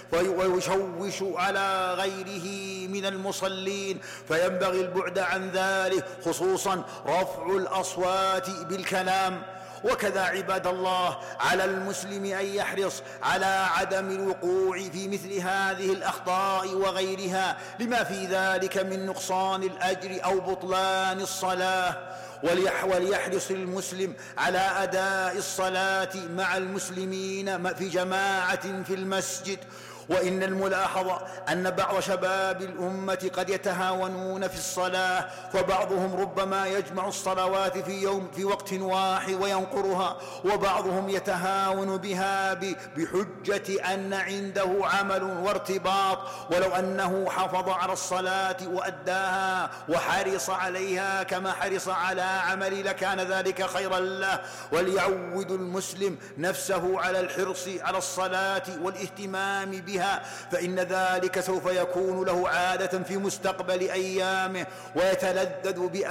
ويشوش على غيره من المصلين، فينبغي البعد عن ذلك، خصوصا رفع الأصوات بالكلام. وكذا عباد الله على المسلم أن يحرص على عدم الوقوع في مثل هذه الأخطاء وغيرها، لما في ذلك من نقصان الأجر أو بطلان الصلاة. وليحرص المسلم على أداء الصلاة مع المسلمين في جماعة في المسجد. وإن الملاحظة أن بعض شباب الأمة قد يتهاونون في الصلاة، فبعضهم ربما يجمع الصلوات في وقت واحد وينقرها، وبعضهم يتهاون بها بحجة أن عنده عمل وارتباط، ولو أنه حافظ على الصلاة وأداها وحرص عليها كما حرص على عمل لكان ذلك خيرا له. وليعود المسلم نفسه على الحرص على الصلاة والاهتمام بها، فإن ذلك سوف يكون له عادة في مستقبل أيامه، ويتلذذ